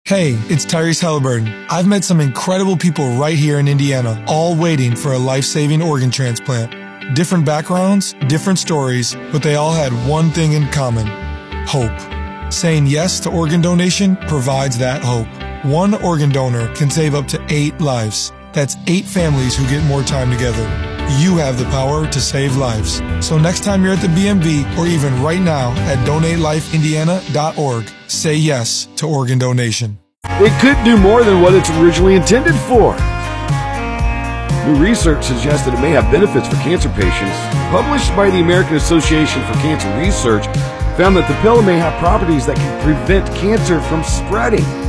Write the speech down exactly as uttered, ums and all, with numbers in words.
Hey, it's Tyrese Halliburton. I've met some incredible people right here in Indiana, all waiting for a life-saving organ transplant. Different backgrounds, different stories, but they all had one thing in common: hope. Saying yes to organ donation provides that hope. One organ donor can save up to eight lives. That's eight families who get more time together. You have the power to save lives. So next time you're at the B M V, or even right now at donate life indiana dot org, say yes to organ donation. It could do more than what it's originally intended for. New research suggests that it may have benefits for cancer patients. Published by the American Association for Cancer Research, found that the pill may have properties that can prevent cancer from spreading.